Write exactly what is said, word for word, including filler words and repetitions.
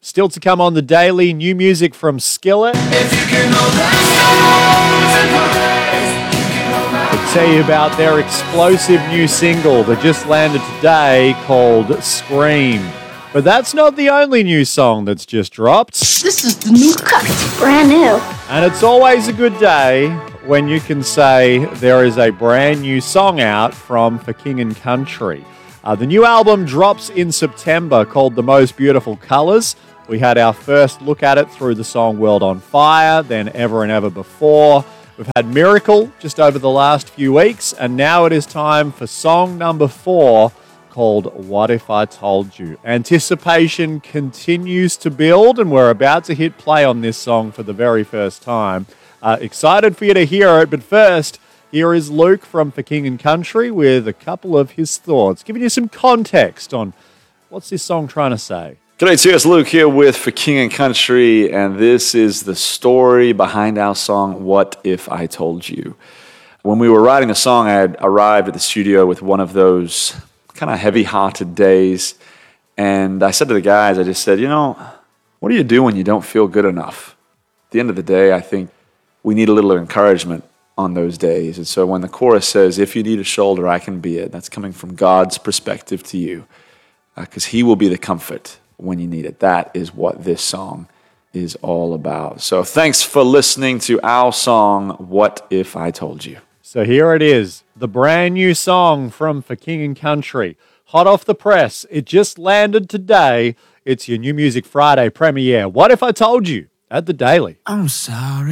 Still to come on the daily, new music from Skillet. If you can know that I'll tell you about their explosive new single that just landed today called Scream. But that's not the only new song that's just dropped. This is the new cut. It's brand new. And it's always a good day when you can say there is a brand new song out from For King and Country. Uh, the new album drops in September called The Most Beautiful Colours. We had our first look at it through the song World on Fire, then Ever and Ever Before. We've had Miracle just over the last few weeks, and now it is time for song number four, called What If I Told You. Anticipation continues to build, and we're about to hit play on this song for the very first time. Uh, excited for you to hear it, but first, here is Luke from For King and Country with a couple of his thoughts, giving you some context on what's this song trying to say. G'day, it's it's Luke here with For King and Country, and this is the story behind our song, What If I Told You. When we were writing the song, I had arrived at the studio with one of those kind of heavy-hearted days, and I said to the guys, I just said, you know, what do you do when you don't feel good enough? At the end of the day, I think we need a little encouragement on those days. And so when the chorus says, if you need a shoulder, I can be it, that's coming from God's perspective to you, because uh, He will be the comfort when you need it. That is what this song is all about. So thanks for listening to our song, What If I Told You. So here it is, the brand new song from For King and Country. Hot off the press. It just landed today. It's your New Music Friday premiere. What If I Told You at The Daily. I'm sorry.